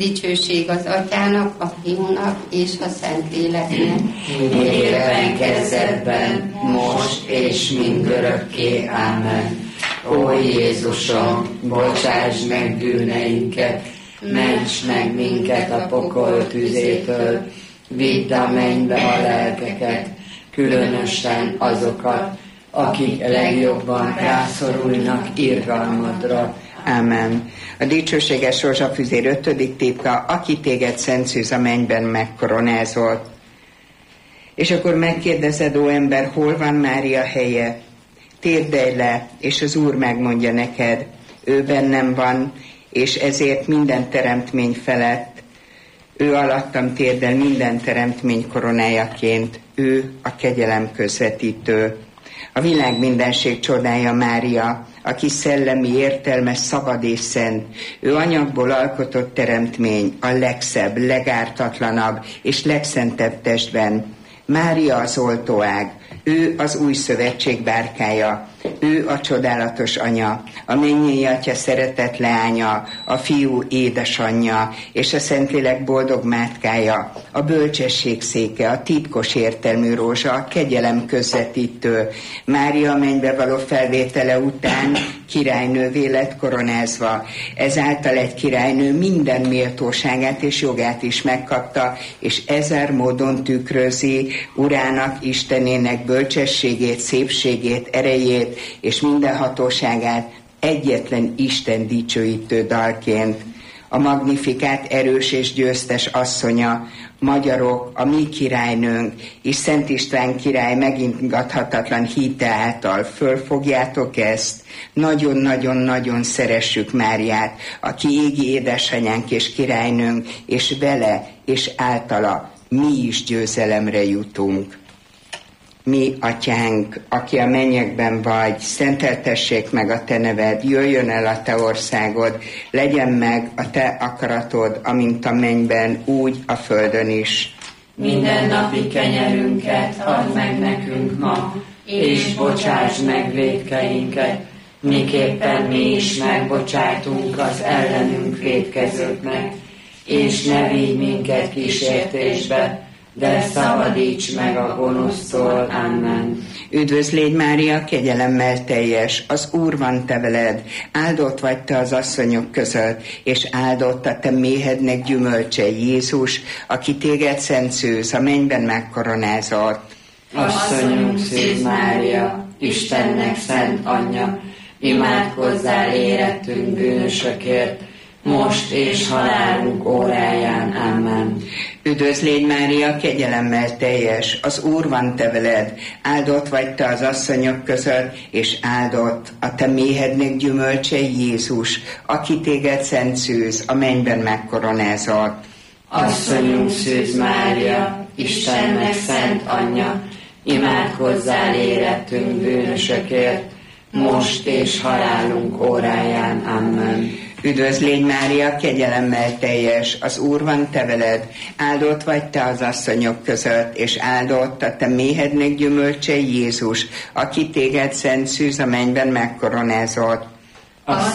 Dicsőség az Atyának, a Fiúnak és a Szentléleknek. Miképpen kezdetben, most és mindörökké. Ámen. Ó Jézusom, bocsáss meg bűneinket, ments meg minket a pokol tüzétől, vidd a mennybe a lelkeket, különösen azokat, akik legjobban rászorulnak irgalmadra. Ámen. A dicsőséges rózsafüzér 5. titka, aki téged Szent Szűz a mennyben megkoronázott. És akkor megkérdezed, ó ember, hol van Mária helye? Térdelj le, és az Úr megmondja neked, ő bennem van, és ezért minden teremtmény felett, ő alattam térdel minden teremtmény koronájaként, ő a kegyelem közvetítő. A világ mindenség csodája Mária, aki szellemi, értelmes, szabad és szent. Ő anyagból alkotott teremtmény, a legszebb, legártatlanabb és legszentebb testben. Mária az oltóág, ő az új szövetség bárkája, ő a csodálatos anya, a mennyei Atya szeretett leánya, a Fiú édesanyja, és a Szentlélek boldog mátkája, a bölcsesség széke, a titkos értelmű rózsa, a kegyelem közvetítő. Mária mennybe való felvétele után királynővé lett koronázva. Ezáltal egy királynő minden méltóságát és jogát is megkapta, és ezer módon tükrözi Urának, Istenének bölcsességét, szépségét, erejét és minden hatóságát egyetlen Isten dicsőítő dalként. A Magnifikát erős és győztes asszonya, magyarok, a mi királynőnk, és Szent István király megingathatatlan hite által fölfogjátok ezt. Nagyon-nagyon-nagyon szeressük Máriát, aki égi édesanyánk és királynőnk, és vele és általa mi is győzelemre jutunk. Mi, Atyánk, aki a mennyekben vagy, szenteltessék meg a te neved, jöjjön el a te országod, legyen meg a te akaratod, amint a mennyben, úgy a földön is. Minden napi kenyerünket add meg nekünk ma, és bocsáss meg vétkeinket, miképpen mi is megbocsátunk az ellenünk vétkezőknek, és ne vigy minket kísértésbe, de szabadíts meg a gonosztól. Amen. Üdvözl légy, Mária, kegyelemmel teljes, az Úr van te veled, áldott vagy te az asszonyok között, és áldott a te méhednek gyümölcse, Jézus, aki téged Szent Szűz a mennyben megkoronázott. Asszonyunk Szűz Mária, Istennek szent anyja, imádkozzál érettünk bűnösökért, most és halálunk óráján. Amen. Üdvözl légy, Mária, kegyelemmel teljes, az Úr van te veled, áldott vagy te az asszonyok között, és áldott a te méhednek gyümölcse, Jézus, aki téged Szent Szűz a mennyben megkoronázott. Asszonyunk Szűz Mária, Istennek szent anyja, imádkozzál érettünk bűnösökért, most és halálunk óráján. Amen. Üdvözl légy, Mária, kegyelemmel teljes, az Úr van te veled, áldott vagy te az asszonyok között, és áldott a te méhednek gyümölcse, Jézus, aki téged Szent Szűz a mennyben megkoronázott.